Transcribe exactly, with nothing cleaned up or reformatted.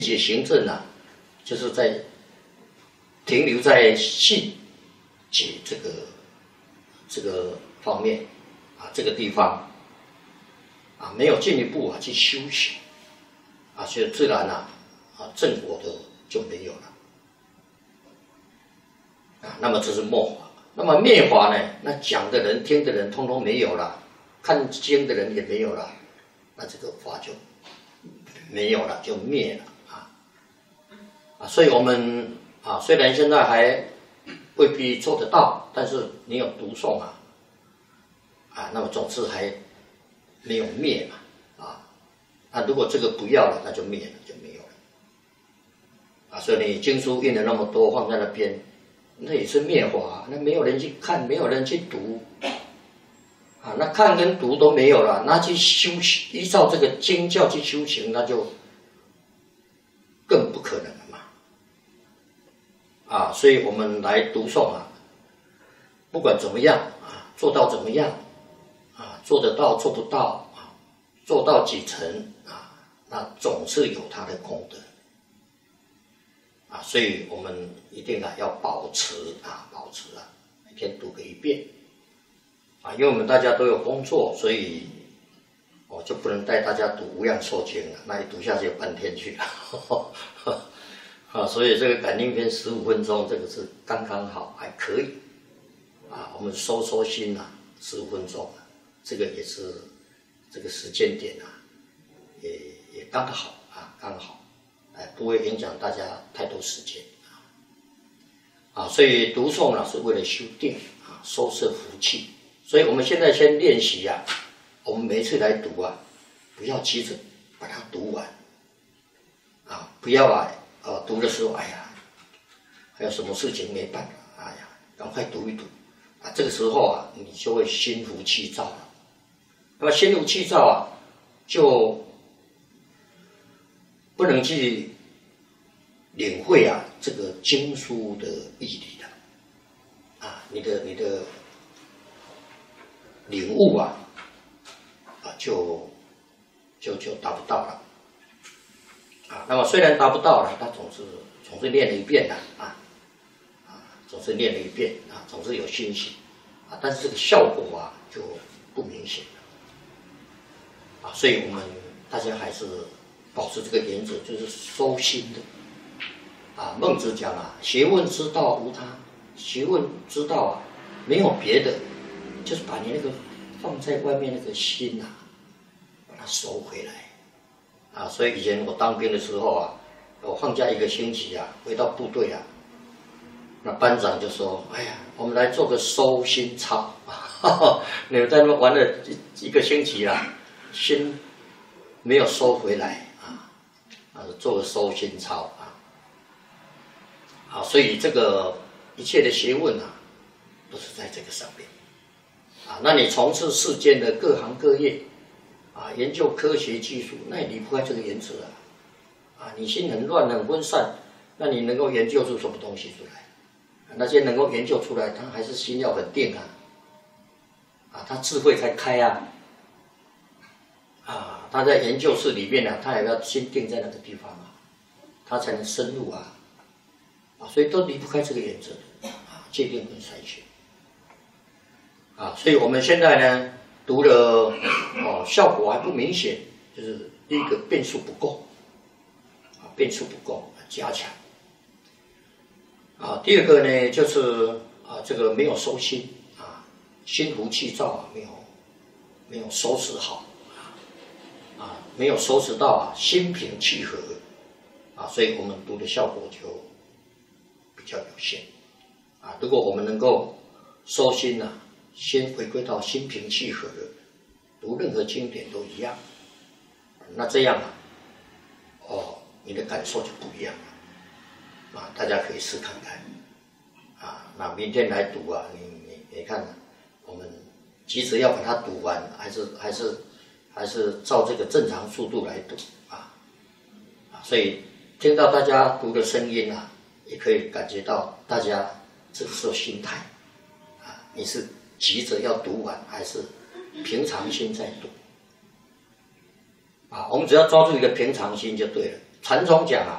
解行政啊，就是在停留在信解这个这个方面啊，这个地方啊，没有进一步啊去修行啊，所以自然啊啊正果的就没有了啊。那么这是末法，那么灭法呢？那讲的人、听的人，通通没有了，看经的人也没有了，那这个法就没有了，就灭了。啊，所以我们啊，虽然现在还未必做得到，但是你有读诵啊，啊，那么总是还没有灭嘛，啊，那如果这个不要了，那就灭了，就没有了，啊，所以你经书印了那么多放在那边，那也是灭法，那没有人去看，没有人去读，啊，那看跟读都没有了，那去修行，依照这个经教去修行，那就更不可能了。啊，所以我们来读诵啊，不管怎么样啊，做到怎么样啊，做得到做不到啊，做到几成啊，那总是有它的功德啊，所以我们一定啊要保持啊，保持啊，每天读个一遍啊，因为我们大家都有工作，所以我就不能带大家读《无量寿经》了，那一读下去有半天去了。呵呵啊，所以这个感应篇十五分钟，这个是刚刚好，还可以。啊，我们收收心啊，十五分钟，这个也是这个时间点啊，也也刚好啊，刚好，哎，不会影响大家太多时间啊。啊，所以读诵呢是为了修定啊，收摄福气。所以我们现在先练习啊，我们每一次来读啊，不要急着把它读完，啊，不要啊。呃，读的时候，哎呀，还有什么事情没办法，哎呀，赶快读一读，啊，这个时候啊，你就会心浮气躁了。那么心浮气躁啊，就不能去领会啊这个经书的义理了，啊，你的你的领悟啊，啊，就就就达不到了。啊，那么虽然达不到了，他总是总是练了一遍的啊，啊，总是练了一遍啊，总是有信心啊，但是这个效果啊就不明显了啊，所以我们大家还是保持这个原则，就是收心的啊。孟子讲啊，学问之道无他，学问之道啊没有别的，就是把你那个放在外面那个心啊，把它收回来。啊，所以以前我当兵的时候啊，我放假一个星期啊，回到部队啊，那班长就说：“哎呀，我们来做个收心操，你们在那边玩了一一个星期啦，心没有收回来啊，啊，做个收心操啊，啊，所以这个一切的学问啊，都是在这个上面啊。那你从事世间的各行各业。”啊，研究科学技术，那也离不开这个原则啊！啊，你心很乱、很分散，那你能够研究出什么东西出来？啊、那些能够研究出来，他还是心要很定啊！啊，他智慧才开啊！啊，他在研究室里面呢、啊，他也要心定在那个地方啊，他才能深入啊！啊，所以都离不开这个原则啊，界定跟筛选啊，所以我们现在呢。读了哦，效果还不明显，就是第一个变数不够，啊，变数不够，加强。啊，第二个呢，就是啊，这个没有收心啊，心浮气躁啊，没有没有收拾好啊，啊，没有收拾到啊，心平气和啊，所以我们读的效果就比较有限啊。如果我们能够收心呢、啊。先回归到心平气和的，读任何经典都一样，那这样啊，哦，你的感受就不一样了，啊，大家可以试看看，啊，那明天来读啊，你你你看，我们急着要把它读完，还是还是还是照这个正常速度来读啊，啊，所以听到大家读的声音啊，也可以感觉到大家这个时候心态，啊，你是。急着要读完，还是平常心在读啊？我们只要抓住一个平常心就对了。禅宗讲啊，